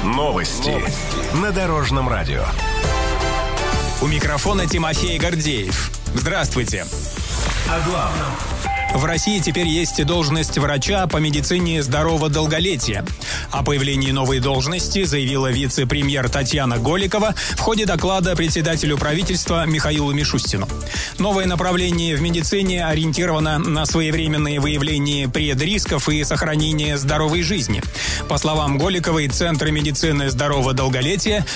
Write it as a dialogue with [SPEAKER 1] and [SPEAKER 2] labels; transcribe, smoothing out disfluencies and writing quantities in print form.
[SPEAKER 1] Новости на Дорожном радио.
[SPEAKER 2] У микрофона Тимофей Гордеев. Здравствуйте.
[SPEAKER 1] О главном.
[SPEAKER 2] В России теперь есть должность врача по медицине здорового долголетия. О появлении новой должности заявила вице-премьер Татьяна Голикова в ходе доклада председателю правительства Михаилу Мишустину. Новое направление в медицине ориентировано на своевременное выявление предрисков и сохранение здоровой жизни. По словам Голиковой, центры медицины здорового долголетия